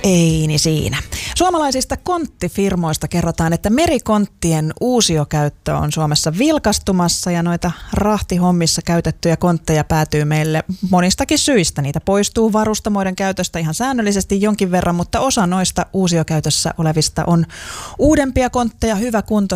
Ei niin siinä. Suomalaisista konttifirmoista kerrotaan, että merikonttien uusiokäyttö on Suomessa vilkastumassa ja noita rahtihommissa käytettyjä kontteja päätyy meille monistakin syistä. Niitä poistuu varustamoiden käytöstä ihan säännöllisesti jonkin verran, mutta osa noista uusiokäytössä olevista on uudempia kontteja, hyväkuntoisia